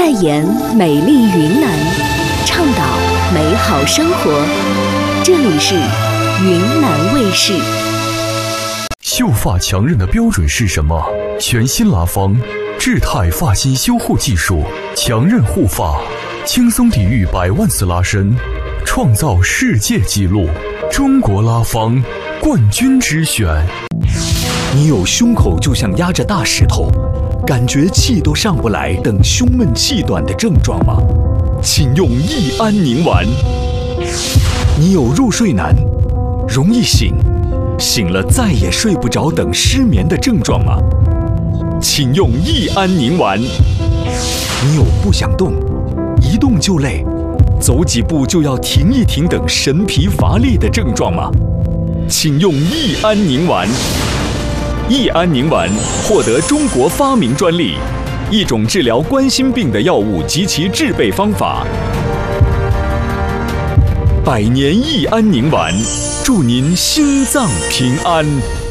言美丽云南，倡导美好生活。这里是云南卫视。 秀发强韧的标准是什么？全新拉芳智泰发型修护技术，强韧护发，轻松抵御100万次拉伸，创造世界纪录。中国拉芳冠军之选。 你有胸口就像压着大石头，感觉气都上不来等胸闷气短的症状吗？请用益安宁丸。你有入睡难，容易醒，醒了再也睡不着等失眠的症状吗？请用益安宁丸。你有不想动，一动就累，走几步就要停一停等神疲乏力的症状吗？请用益安宁丸。益安宁丸获得中国发明专利，一种治疗冠心病的药物及其制备方法。100年益安宁丸，祝您心脏平安。